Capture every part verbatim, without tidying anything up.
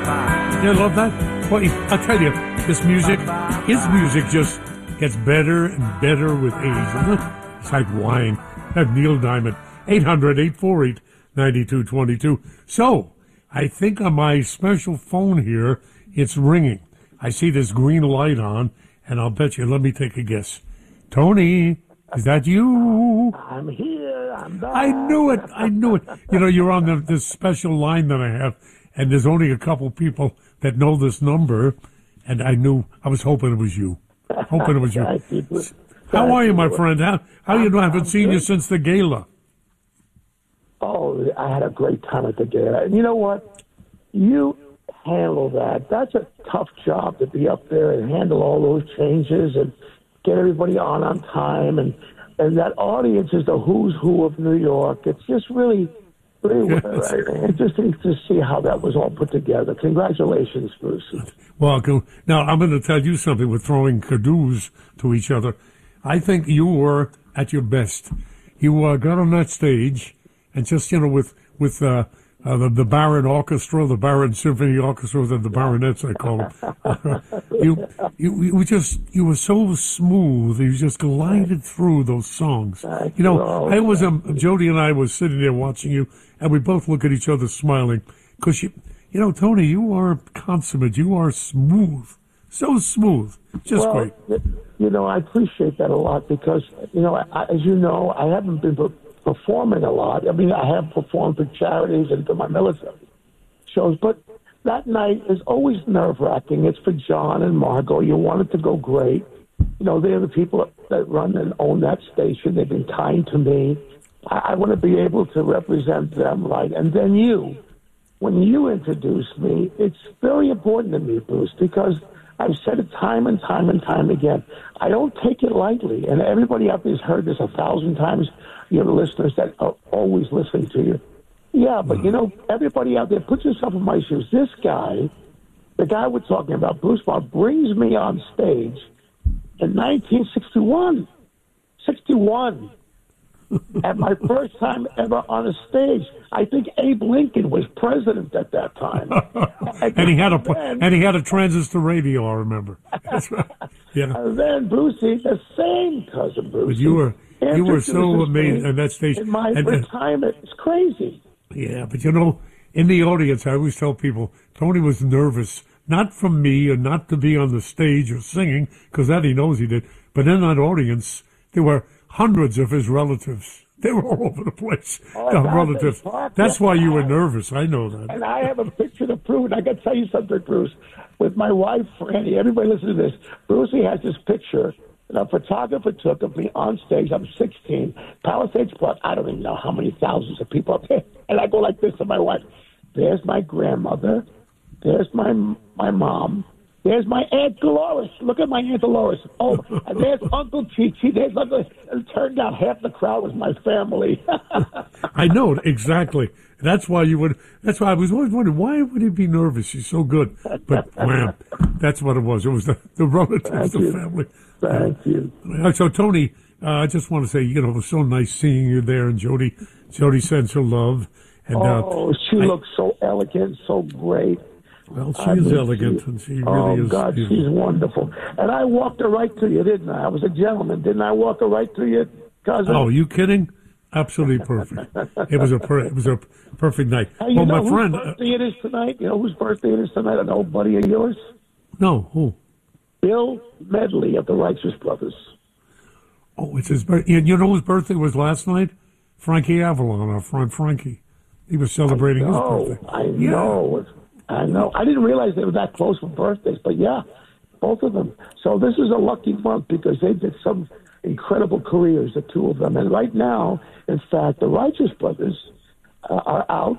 You love that? Well, I'll tell you, this music, his music just gets better and better with age, isn't it? It's like wine. That Neil Diamond, eight hundred, eight four eight, nine two two two. So, I think on my special phone here, it's ringing. I see this green light on, and I'll bet you, let me take a guess. Tony, is that you? I'm here. I'm back. I knew it. I knew it. You know, you're on the, this special line that I have, and there's only a couple people that know this number, and I knew, I was hoping it was you. Hoping it was you. How are you, my friend? How, how you doing? I haven't seen you since the gala. Oh, I had a great time at the gala. And you know what? You handle that. That's a tough job to be up there and handle all those changes and get everybody on on time. And, and that audience is the who's who of New York. It's just really, really interesting to see how that was all put together. Congratulations, Bruce. Well, now I'm going to tell you something. We're throwing cadeaux to each other. I think you were at your best. You uh, got on that stage, and just, you know, with with uh, uh, the, the Baron Orchestra, the Baron Symphony Orchestra, the, the Baronets, I call them. you, you, you just, you were so smooth. You just glided through those songs. You know, I was, um, Jody and I was sitting there watching you, and we both look at each other smiling, because you, you know, Tony, you are consummate. You are smooth, so smooth, just well, great. You know, I appreciate that a lot because, you know, I, as you know, I haven't been performing a lot. I mean, I have performed for charities and for my military shows, but that night is always nerve-wracking. It's for John and Margot. You want it to go great. You know, they're the people that run and own that station. They've been kind to me. I, I want to be able to represent them right. And then you, when you introduce me, it's very important to me, Bruce, because I've said it time and time and time again. I don't take it lightly, and everybody out there has heard this a thousand times. You have listeners that are always listening to you. Yeah, but, you know, everybody out there, put yourself in my shoes. This guy, the guy we're talking about, Bruce Barr, brings me on stage in nineteen sixty-one. sixty-one. At my first time ever on a stage. I think Abe Lincoln was president at that time. and he had a then, and he had a transistor radio, I remember. That's right. Yeah. And then Brucey, the same cousin Brucey. But you were you were so amazing at that stage. In my and, retirement, it's crazy. Yeah, but you know, in the audience, I always tell people, Tony was nervous, not from me or not to be on the stage or singing, because that he knows he did, but in that audience, there were hundreds of his relatives. They were all over the place. Oh, the relatives. That's why you were nervous. I know that. And I have a picture to prove it. I got to tell you something, Bruce. With my wife, Franny, everybody listen to this. Brucey has this picture that a photographer took of me on stage. I'm sixteen. Palisades Park. I don't even know how many thousands of people up there. And I go like this to my wife. There's my grandmother. There's my my mom. There's my Aunt Dolores. Look at my Aunt Dolores. Oh, and there's Uncle Chichi. There's Uncle... It turned out half the crowd was my family. I know, exactly. That's why you would... That's why I was always wondering, why would he be nervous? He's so good. But, man, that's what it was. It was the, the relatives, Thank the you. family. Thank you. So, Tony, uh, I just want to say, you know, it was so nice seeing you there, and Jody, Jody sends her love. And, oh, uh, she I, looks so elegant, so great. Well, she I is mean, elegant, she, and she really oh, is. Oh, God, beautiful. She's wonderful. And I walked her right to you, didn't I? I was a gentleman. Didn't I walk her right to you, cousin? Oh, you kidding? Absolutely perfect. It was a per- it was a perfect night. Hey, you well, know my whose friend. birthday it is tonight? You know whose birthday it is tonight? An old buddy of yours? No, who? Bill Medley of the Righteous Brothers. Oh, it's his birthday. And you know whose birthday was last night? Frankie Avalon, our friend Frankie. He was celebrating his birthday. I know. I know. I didn't realize they were that close for birthdays, but yeah, both of them. So this is a lucky month because they did some incredible careers, the two of them. And right now, in fact, the Righteous Brothers uh, are out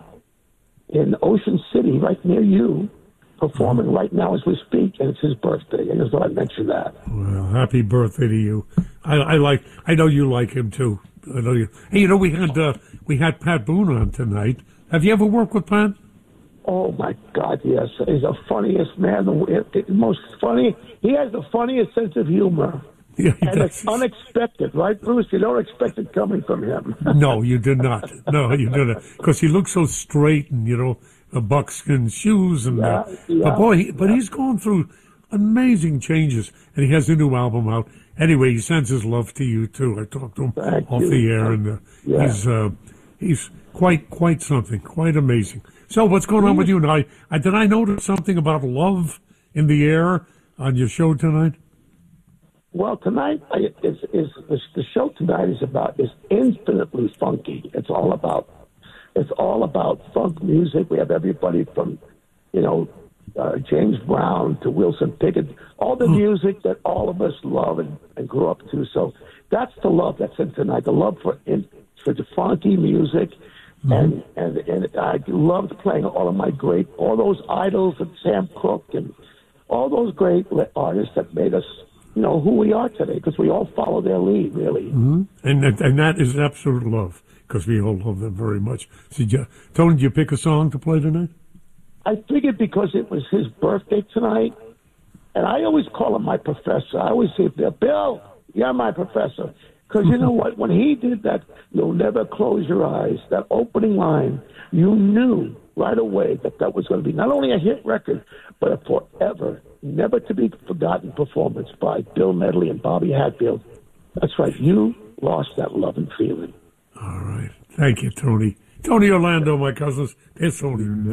in Ocean City, right near you, performing right now as we speak, and it's his birthday. And I thought I'd mention that. Well, happy birthday to you. I, I like. I know you like him too. I know you. Hey, you know we had uh, we had Pat Boone on tonight. Have you ever worked with Pat? Oh my God, yes. He's the funniest man. The, the most funny. He has the funniest sense of humor. Yeah, and it's unexpected, right, Bruce? You don't expect it coming from him. No, you did not. No, you didn't. Because he looks so straight and, you know, the buckskin shoes, and Yeah, uh, yeah, but boy, he, but yeah. he's gone through amazing changes, and he has a new album out. Anyway, he sends his love to you too. I talked to him Thank off you. the air, and uh, Yeah. he's uh, he's quite quite something, quite amazing. So, what's going on with you? Now, I, I, did I notice something about love in the air on your show tonight? Well, tonight I, is, is, is the show tonight is about is infinitely funky. It's all about it's all about funk music. We have everybody from, you know, uh, James Brown to Wilson Pickett, all the music that all of us love and, and grew up to. So that's the love that's in tonight. The love for in, for the funky music, mm-hmm. and and and I loved playing all of my great all those idols and Sam Cooke and all those great artists that made us, you know, who we are today, because we all follow their lead, really. Mm-hmm. And that, and that is absolute love, because we all love them very much. So, you, Tony, did you pick a song to play tonight? I figured because it was his birthday tonight, and I always call him my professor. I always say, Bill, you're my professor. Because you know what? When he did that, you'll never close your eyes, that opening line, you knew right away that that was going to be not only a hit record, but a forever, never to be forgotten performance by Bill Medley and Bobby Hatfield. That's right. You lost that love and feeling. All right. Thank you, Tony. Tony Orlando, my cousins. It's Tony.